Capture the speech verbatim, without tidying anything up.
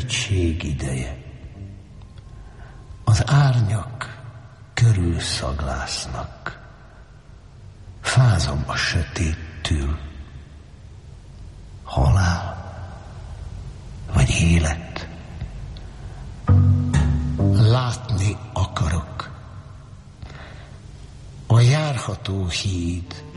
rövidség ideje. Az árnyak körül szaglásznak. Fázom a sötéttől. Halál vagy élet? Látni akarok. A járható híd